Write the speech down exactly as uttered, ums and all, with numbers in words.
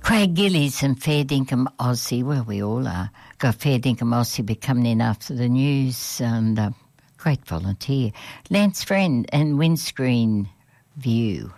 Craig Gillies and Fair Dinkum Aussie, well, we all are, got Fair Dinkum Aussie be coming in after the news, and uh, great volunteer. Lance Friend and Windscreen View.